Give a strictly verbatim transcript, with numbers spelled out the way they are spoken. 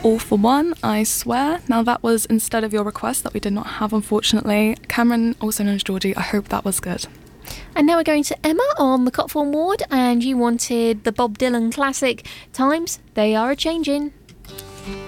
All for One, I Swear. Now that was instead of your request that we did not have, unfortunately. Cameron, also known as Georgie, I hope that was good. And now we're going to Emma on the Cotform Ward, and you wanted the Bob Dylan classic, Times They Are A-Changin'.